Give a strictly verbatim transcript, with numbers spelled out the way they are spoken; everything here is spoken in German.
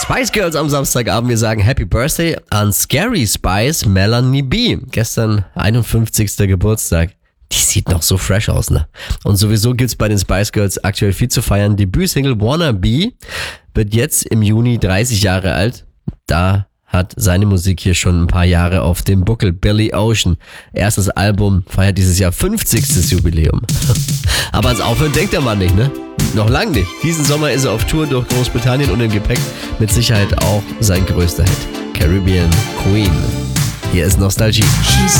Spice Girls am Samstagabend. Wir sagen Happy Birthday an Scary Spice Melanie B. Gestern einundfünfzigster Geburtstag. Die sieht noch so fresh aus, ne? Und sowieso gibt's bei den Spice Girls aktuell viel zu feiern. Debütsingle Wannabe wird jetzt im Juni dreißig Jahre alt. Da hat seine Musik hier schon ein paar Jahre auf dem Buckel. Billy Ocean. Erstes Album feiert dieses Jahr fünfzigstes Jubiläum. Aber ans Aufhören denkt der Mann nicht, ne? Noch lang nicht. Diesen Sommer ist er auf Tour durch Großbritannien und im Gepäck mit Sicherheit auch sein größter Hit. Caribbean Queen. Hier ist Nostalgie.